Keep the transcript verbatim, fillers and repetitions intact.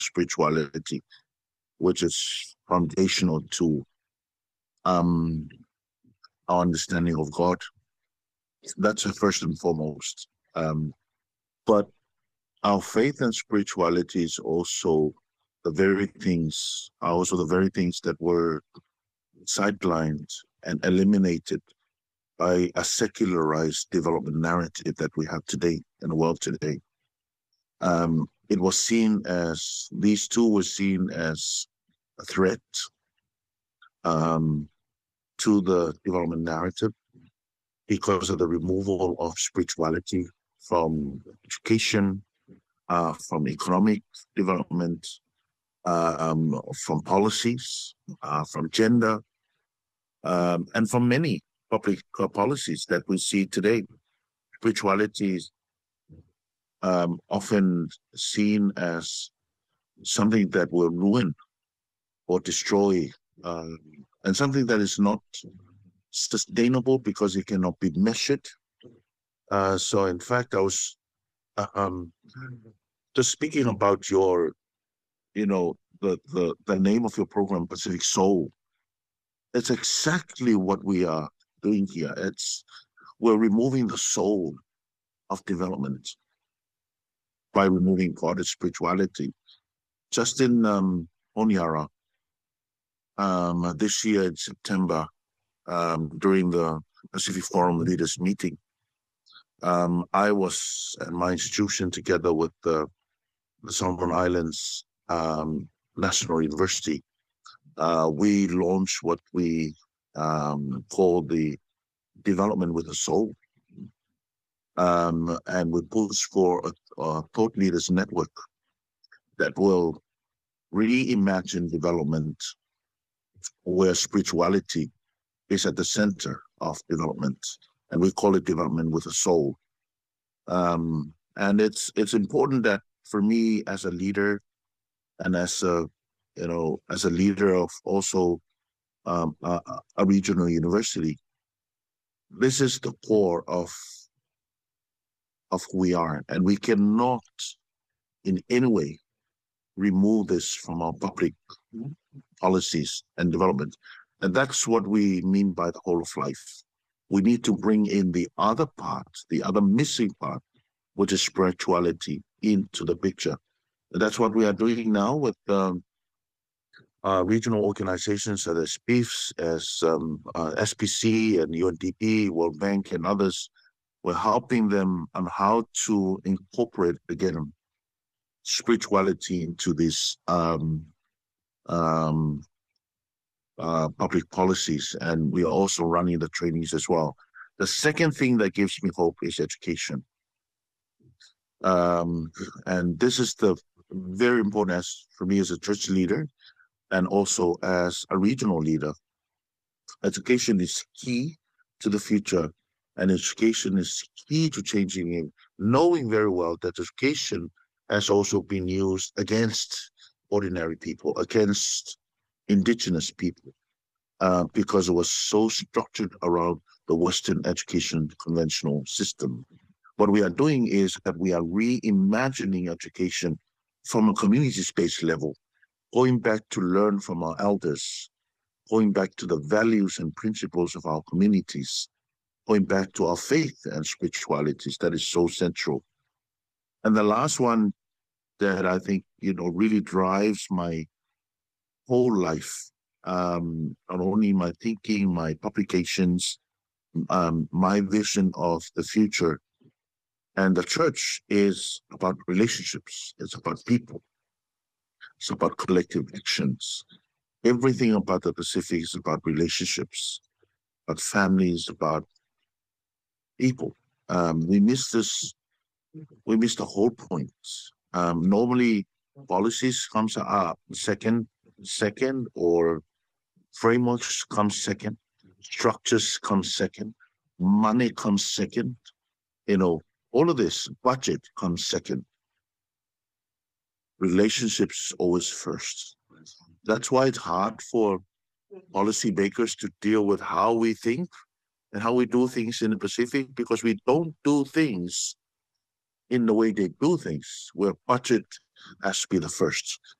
spirituality, which is foundational to um, our understanding of God. That's a first and foremost. Um, but our faith and spirituality is also the very things, are also the very things that were sidelined and eliminated by a secularized development narrative that we have today in the world today. Um, it was seen as, these two were seen as a threat um, to the development narrative because of the removal of spirituality from education, uh, from economic development, uh, um, from policies, uh, from gender, um, and from many public uh, policies that we see today. Spirituality is um, often seen as something that will ruin or destroy, uh, and something that is not sustainable because it cannot be measured. Uh, so, in fact, I was uh, um, just speaking about your, you know, the, the, the name of your program, Pacific Soul. It's exactly what we are doing here. It's we're removing the soul of development by removing God and spirituality. Just in um, Honiara, um, this year in September, um, during the Pacific Forum Leaders Meeting, um, I was at my institution together with the, the Solomon Islands um, National University. Uh, we launched what we um, call the Development with a Soul. Um, and we push for a, a thought leaders network that will reimagine development where spirituality is at the center of development. And we call it development with a soul. Um, and it's it's important that for me as a leader and as a, you know, as a leader of also um, a, a regional university, this is the core of of who we are. And we cannot in any way remove this from our public policies and development. And that's what we mean by the whole of life. We need to bring in the other part, the other missing part, which is spirituality, into the picture. And that's what we are doing now with um, uh, regional organizations such as P I F S, as um, uh, S P C and U N D P, World Bank, and others. We're helping them on how to incorporate, again, spirituality into these um, um, uh, public policies. And we are also running the trainings as well. The second thing that gives me hope is education. Um, and this is the very important as for me as a church leader and also as a regional leader. Education is key to the future, and education is key to changing it, knowing very well that education has also been used against ordinary people, against indigenous people, uh, because it was so structured around the Western education conventional system. What we are doing is that we are reimagining education from a community-based level, going back to learn from our elders, going back to the values and principles of our communities, going back to our faith and spiritualities that is so central. And the last one that I think, you know, really drives my whole life, um, not only my thinking, my publications, um, my vision of the future. And the church is about relationships. It's about people. It's about collective actions. Everything about the Pacific is about relationships, about families, about people. Um, we miss this. We miss the whole point. Um, normally, policies comes up second, second, or frameworks comes second, structures come second, money comes second. You know, all of this budget comes second. Relationships always first. That's why it's hard for policymakers to deal with how we think and how we do things in the Pacific, because we don't do things in the way they do things. We're budget has to be the first.